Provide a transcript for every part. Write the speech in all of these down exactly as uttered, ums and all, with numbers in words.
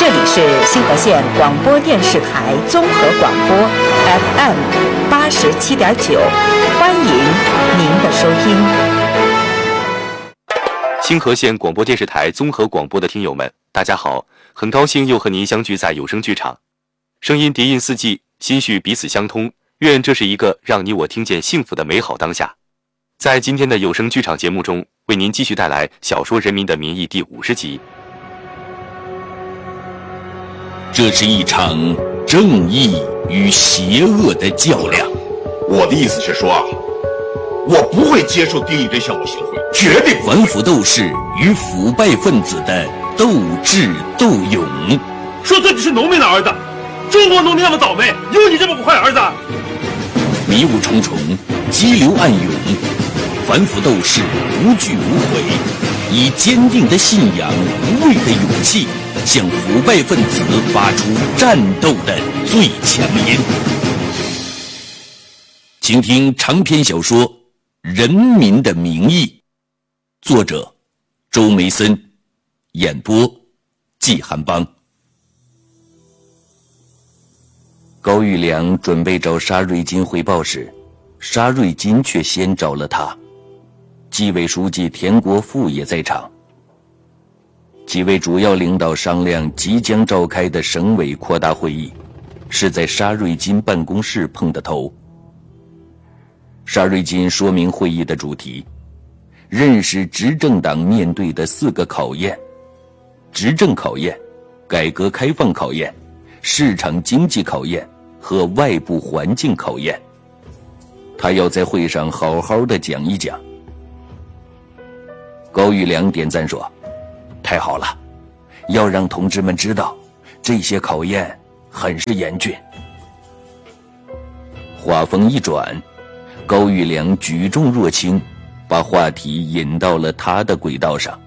里是新河县广播电视台综合广播 F M 八十七点九，欢迎您的收听。 新河县广播电视台综合广播的听友们，大家好，很高兴又和您相聚在有声剧场，声音笛音四季，心绪彼此相通，愿这是一个让你我听见幸福的美好当下。在今天的有声剧场节目中，为您继续带来小说《人民的名义》第五十集。 这是一场正义与邪恶的较量。 我的意思是说啊，我不会接受丁义珍向我行贿，绝对不会。 反腐斗士与腐败分子的斗智斗勇。 说自己是农民的儿子，中国农民那么倒霉，有你这么个坏儿子？ 迷雾重重，激流暗涌，反腐斗士无惧无悔，以坚定的信仰、无畏的勇气，向腐败分子发出战斗的最强音。请听长篇小说《人民的名义》，作者周梅森，演播季寒邦。高玉良准备找沙瑞金汇报时，沙瑞金却先找了他。纪委书记田国富也在场。几位主要领导商量即将召开的省委扩大会议，是在沙瑞金办公室碰的头。沙瑞金说明会议的主题：认识执政党面对的四个考验：执政考验、改革开放考验、市场经济考验和外部环境考验。他要在会上好好的讲一讲。高玉良点赞说：太好了，要让同志们知道，这些考验很是严峻。话锋一转，高玉良举重若轻，把话题引到了他的轨道上。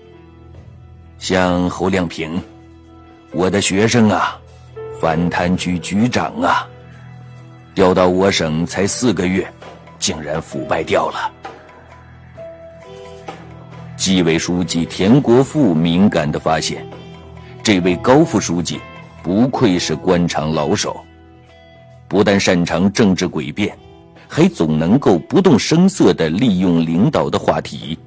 像侯亮平，我的学生啊，反贪局局长啊，调到我省才四个月，竟然腐败掉了。纪委书记田国富敏感地发现，这位高副书记不愧是官场老手，不但擅长政治诡辩，还总能够不动声色地利用领导的话题。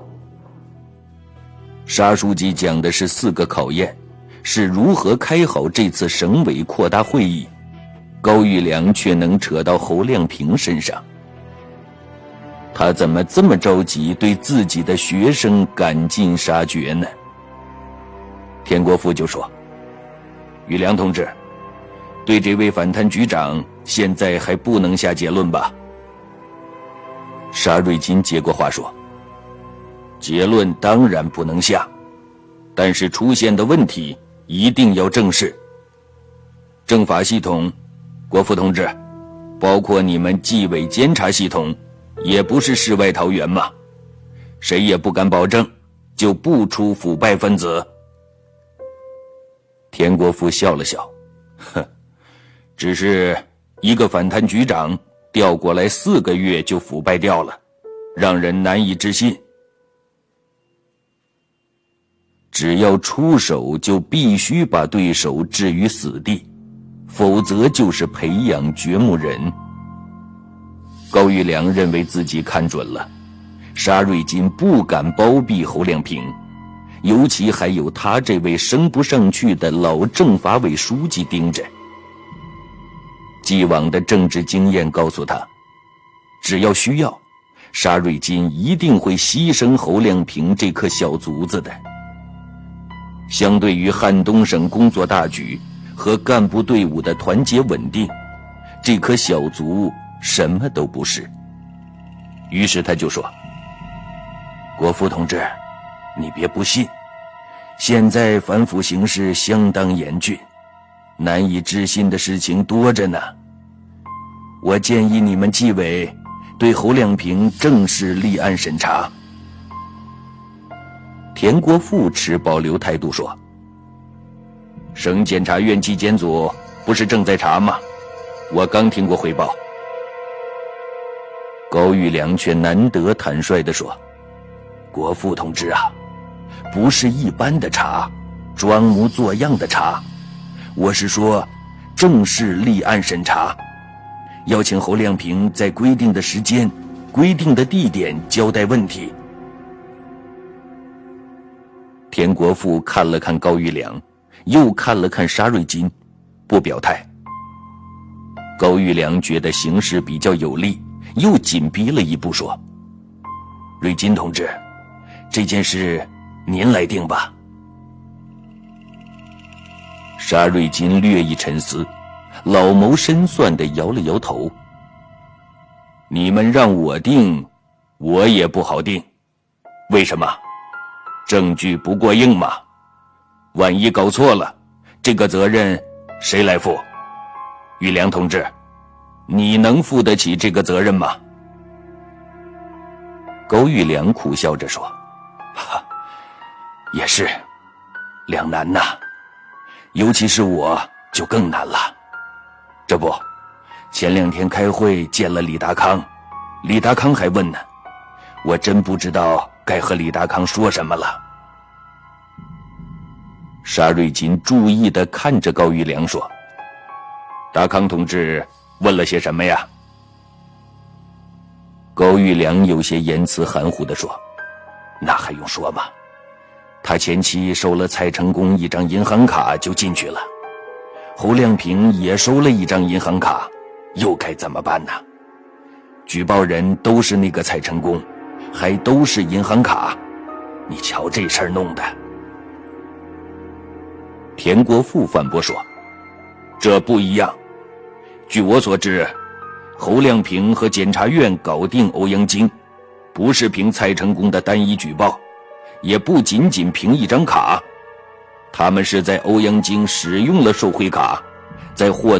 沙书记讲的是四个考验，是如何开好这次省委扩大会议，高玉良却能扯到侯亮平身上。他怎么这么着急对自己的学生赶尽杀绝呢？田国富就说：玉良同志，对这位反贪局长现在还不能下结论吧？沙瑞金接过话说：结论当然不能下，但是出现的问题一定要正视。政法系统，国富同志，包括你们纪委监察系统，也不是世外桃源嘛，谁也不敢保证就不出腐败分子。田国富笑了笑，哼，只是一个反贪局长调过来四个月就腐败掉了，让人难以置信。只要出手，就必须把对手置于死地，否则就是培养掘墓人。高玉良认为自己看准了，沙瑞金不敢包庇侯亮平，尤其还有他这位升不上去的老政法委书记盯着。既往的政治经验告诉他，只要需要，沙瑞金一定会牺牲侯亮平这颗小卒子的。相对于汉东省工作大局和干部队伍的团结稳定，这颗小卒什么都不是。于是他就说：国富同志，你别不信，现在反腐形势相当严峻，难以置信的事情多着呢。我建议你们纪委对侯亮平正式立案审查。田国富持保留态度说：省检察院纪检组不是正在查吗？我刚听过汇报。高玉良却难得坦率地说：国富同志啊，不是一般的查，装模作样的查， 我是说正式立案审查，要请侯亮平在规定的时间、规定的地点交代问题。田国富看了看高玉良，又看了看沙瑞金，不表态。高玉良觉得形势比较有利，又紧逼了一步说：瑞金同志，这件事您来定吧。沙瑞金略一沉思，老谋深算地摇了摇头。你们让我定，我也不好定。为什么？证据不过硬嘛。万一搞错了，这个责任谁来负？玉良同志，你能负得起这个责任吗？高玉良苦笑着说：哈，也是，两难呐，尤其是我就更难了。这不，前两天开会见了李达康，李达康还问呢，我真不知道该和李达康说什么了。沙瑞金注意地看着高玉良说：达康同志问了些什么呀？高玉良有些言辞含糊地说：那还用说吗？他前妻收了蔡成功一张银行卡就进去了，侯亮平也收了一张银行卡，又该怎么办呢？举报人都是那个蔡成功，还都是银行卡，你瞧这事儿弄的。田国富反驳说：这不一样，据我所知，侯亮平和检察院搞定欧阳菁，不是凭蔡成功的单一举报，也不仅仅凭一张卡，他们是在欧阳菁使用了受贿卡，在获